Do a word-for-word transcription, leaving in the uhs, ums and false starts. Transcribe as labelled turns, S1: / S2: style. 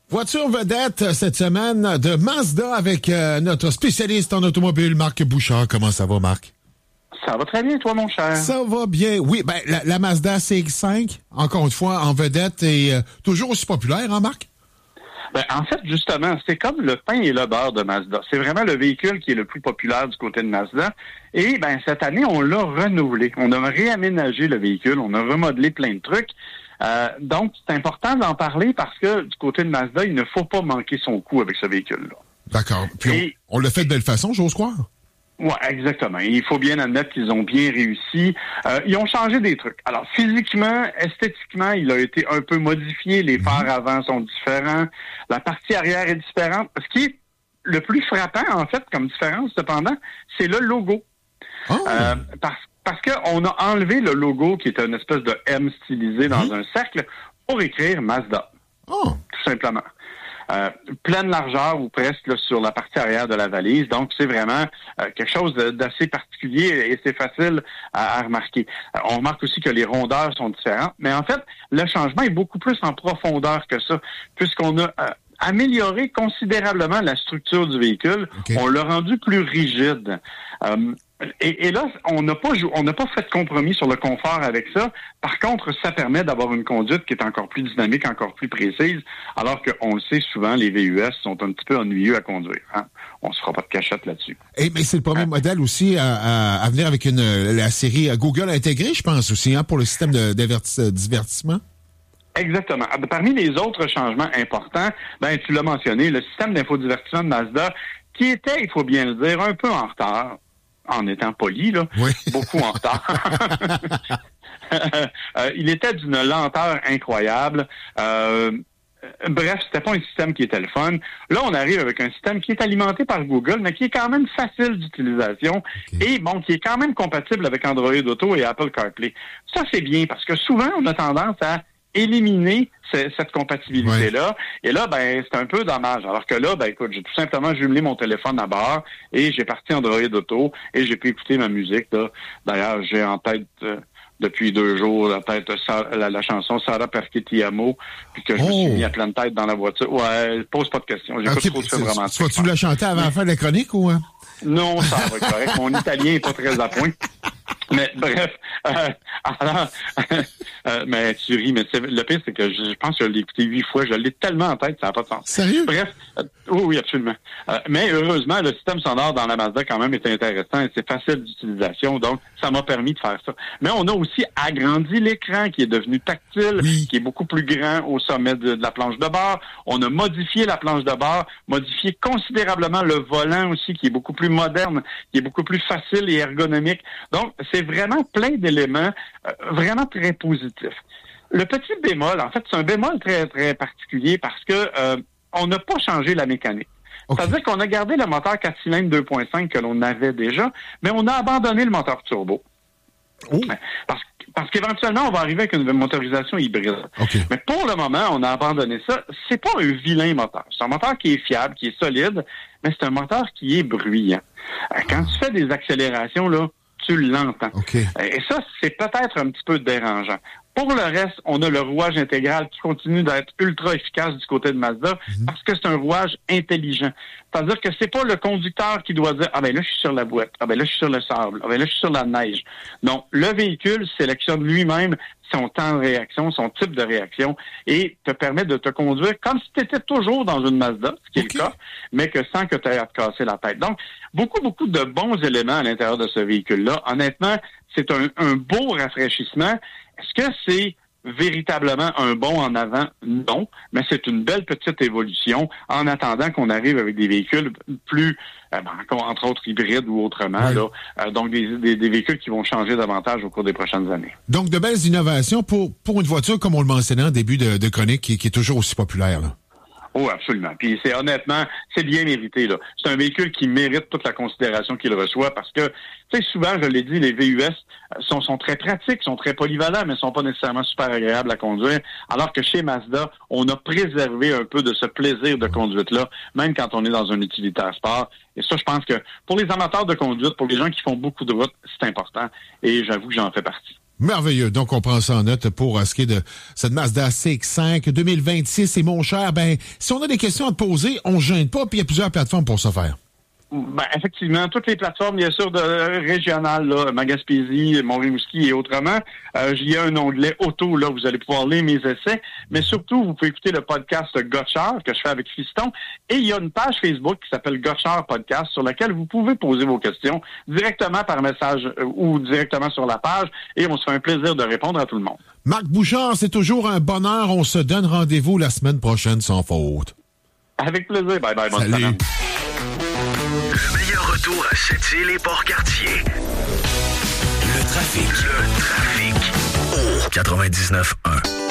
S1: Voiture vedette cette semaine de Mazda avec euh, notre spécialiste en automobile, Marc Bouchard. Comment ça va, Marc?
S2: Ça va très bien, toi, mon cher.
S1: Ça va bien. Oui, ben la, la Mazda C X cinq, encore une fois, en vedette et euh, toujours aussi populaire, hein, Marc?
S2: Ben, en fait, justement, c'est comme le pain et le beurre de Mazda. C'est vraiment le véhicule qui est le plus populaire du côté de Mazda. Et ben cette année, on l'a renouvelé. On a réaménagé le véhicule. On a remodelé plein de trucs. Euh, donc, c'est important d'en parler parce que du côté de Mazda, il ne faut pas manquer son coup avec ce véhicule-là.
S1: D'accord. Puis Et, on, on l'a fait de belle façon, j'ose croire.
S2: Oui, exactement. Il faut bien admettre qu'ils ont bien réussi. Euh, ils ont changé des trucs. Alors, physiquement, esthétiquement, il a été un peu modifié. Les phares mmh. avant sont différents. La partie arrière est différente. Ce qui est le plus frappant, en fait, comme différence, cependant, c'est le logo. Oh. Euh, parce Parce qu'on a enlevé le logo qui était une espèce de M stylisé dans mmh. un cercle pour écrire Mazda.
S1: Oh.
S2: Tout simplement. Euh, pleine largeur ou presque là, sur la partie arrière de la valise. Donc, c'est vraiment euh, quelque chose d'assez particulier et c'est facile à, à remarquer. Euh, on remarque aussi que les rondeurs sont différentes. Mais en fait, le changement est beaucoup plus en profondeur que ça, puisqu'on a euh, amélioré considérablement la structure du véhicule. Okay. On l'a rendu plus rigide. Euh, Et, et là, on n'a pas on n'a pas fait de compromis sur le confort avec ça. Par contre, ça permet d'avoir une conduite qui est encore plus dynamique, encore plus précise, alors qu'on le sait souvent, les V U S sont un petit peu ennuyeux à conduire. Hein? On se fera pas de cachette là-dessus.
S1: Et, mais c'est le premier hein? modèle aussi à, à, à venir avec une la série Google intégrée, je pense aussi, hein, pour le système de, de divertissement.
S2: Exactement. Parmi les autres changements importants, ben tu l'as mentionné, le système d'infodivertissement de Mazda, qui était, il faut bien le dire, un peu en retard. En étant poli, là,
S1: oui.
S2: beaucoup en retard. euh, il était d'une lenteur incroyable. Euh, bref, c'était pas un système qui était le fun. Là, on arrive avec un système qui est alimenté par Google, mais qui est quand même facile d'utilisation okay. et bon, qui est quand même compatible avec Android Auto et Apple CarPlay. Ça, c'est bien parce que souvent, on a tendance à éliminer c- cette compatibilité-là. Ouais. Et là, ben, c'est un peu dommage. Alors que là, ben, écoute, j'ai tout simplement jumelé mon téléphone à bord et j'ai parti Android Auto et j'ai pu écouter ma musique, là. D'ailleurs, j'ai en tête, euh, depuis deux jours, la tête, la, la chanson Sarah Perché Ti Amo, puis que je oh. me suis mis à pleine tête dans la voiture. Ouais, pose pas de questions. J'ai okay, pas trop de films romantiques.
S1: Soit tu la chanter avant la fin de la chronique ou, hein?
S2: Non, ça va être correct. Mon italien est pas très à point. Mais bref, euh, alors, euh, mais tu ris, mais c'est, le pire, c'est que je, je pense que je l'ai écouté huit fois. Je l'ai tellement en tête, ça n'a pas de sens.
S1: Sérieux?
S2: Bref, euh, oui, oui, absolument. Euh, mais heureusement, le système sonore dans la Mazda, quand même, est intéressant et c'est facile d'utilisation. Donc, ça m'a permis de faire ça. Mais on a aussi agrandi l'écran qui est devenu tactile, oui. qui est beaucoup plus grand au sommet de, de la planche de bord. On a modifié la planche de bord, modifié considérablement le volant aussi, qui est beaucoup plus moderne, qui est beaucoup plus facile et ergonomique. Donc, c'est vraiment plein d'éléments euh, vraiment très positifs. Le petit bémol, en fait, c'est un bémol très, très particulier parce que euh, on n'a pas changé la mécanique. Okay. C'est-à-dire qu'on a gardé le moteur quatre cylindres deux point cinq que l'on avait déjà, mais on a abandonné le moteur turbo. Oh. Parce, parce qu'éventuellement, on va arriver avec une motorisation hybride.
S1: Okay.
S2: Mais pour le moment, on a abandonné ça. C'est pas un vilain moteur. C'est un moteur qui est fiable, qui est solide, mais c'est un moteur qui est bruyant. Quand tu fais des accélérations, là, tu l'entends.
S1: Okay.
S2: Et ça, c'est peut-être un petit peu dérangeant. Pour le reste, on a le rouage intégral qui continue d'être ultra efficace du côté de Mazda mm-hmm. parce que c'est un rouage intelligent. C'est-à-dire que c'est pas le conducteur qui doit dire « Ah ben là, je suis sur la boîte. Ah ben là, je suis sur le sable. Ah ben là, je suis sur la neige. » Non, le véhicule sélectionne lui-même son temps de réaction, son type de réaction et te permet de te conduire comme si tu étais toujours dans une Mazda, ce qui est okay. le cas, mais que sans que tu aies à te casser la tête. Donc, beaucoup, beaucoup de bons éléments à l'intérieur de ce véhicule-là. Honnêtement, c'est un, un beau rafraîchissement. Est-ce que c'est véritablement un bond en avant? Non, mais c'est une belle petite évolution en attendant qu'on arrive avec des véhicules plus, euh, entre autres hybrides ou autrement, oui. là, euh, donc des, des, des véhicules qui vont changer davantage au cours des prochaines années.
S1: Donc, de belles innovations pour, pour une voiture, comme on le mentionnait en début de, de chronique, qui, qui est toujours aussi populaire, là.
S2: Oh, absolument. Puis c'est honnêtement, c'est bien mérité, là. C'est un véhicule qui mérite toute la considération qu'il reçoit parce que, tu sais, souvent, je l'ai dit, les V U S sont, sont très pratiques, sont très polyvalents, mais sont pas nécessairement super agréables à conduire. Alors que chez Mazda, on a préservé un peu de ce plaisir de conduite-là, même quand on est dans un utilitaire sport. Et ça, je pense que pour les amateurs de conduite, pour les gens qui font beaucoup de route, c'est important. Et j'avoue que j'en fais partie.
S1: Merveilleux. Donc, on prend ça en note pour euh, ce qui est de cette Mazda C X cinq deux mille vingt-six. Et mon cher, ben, si on a des questions à te poser, on ne gêne pas, puis il y a plusieurs plateformes pour ce faire.
S2: Ben, effectivement, toutes les plateformes, bien sûr, de régionales, là, Magaspésie, Mont-Rimouski et autrement. Euh, il y a un onglet auto, là, vous allez pouvoir lire mes essais. Mais surtout, vous pouvez écouter le podcast Gotchard que je fais avec Fiston. Et il y a une page Facebook qui s'appelle Gotchard Podcast sur laquelle vous pouvez poser vos questions directement par message euh, ou directement sur la page. Et on se fait un plaisir de répondre à tout le monde.
S1: Marc Bouchard, c'est toujours un bonheur. On se donne rendez-vous la semaine prochaine sans faute.
S2: Avec plaisir. Bye bye. Bonne
S1: Salut.
S2: semaine.
S3: Le meilleur retour à Sept-Îles et Port-Cartier. Le trafic. Le trafic. Au quatre-vingt-dix-neuf un.